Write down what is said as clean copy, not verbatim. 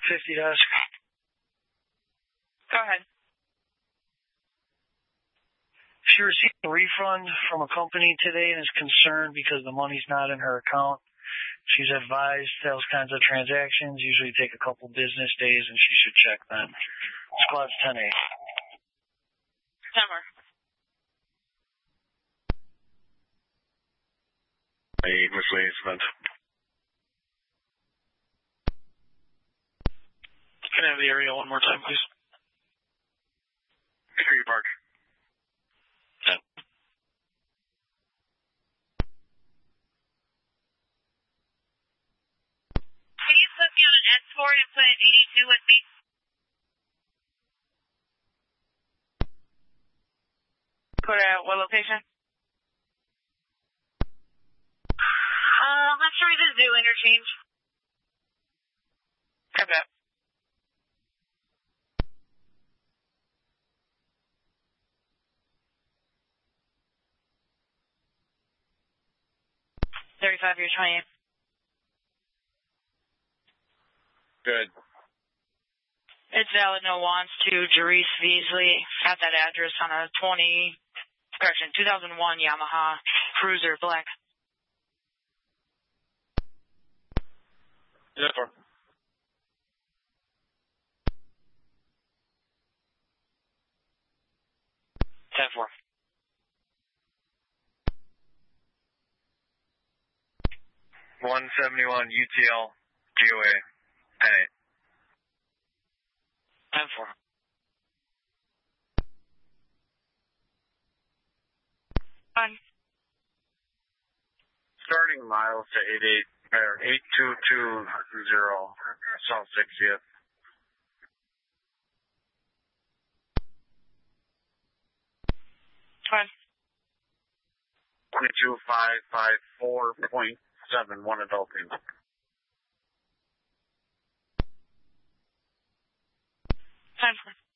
50 desk. Go ahead. She received a refund from a company today and is concerned because the money's not in her account. She's advised those kinds of transactions usually take a couple business days, and she should check then. Squad's 10-8. Summer. Hey, misplacement. Can I have the area one more time, please? Security Park. Can you put me on an escort and put an 82 with me? Put at what location? Let's try the Zoo interchange. Copy that. $35 years 28. Good. It's valid, no wants to Jerice Beasley at that address on a 2001 Yamaha Cruiser black. Yes, sir. Ten-4. $171 UTL GOA 10-8. 10-4. Fine. Starting miles to 8220 South 60th. Fine. 22554.71 adulting. Fine.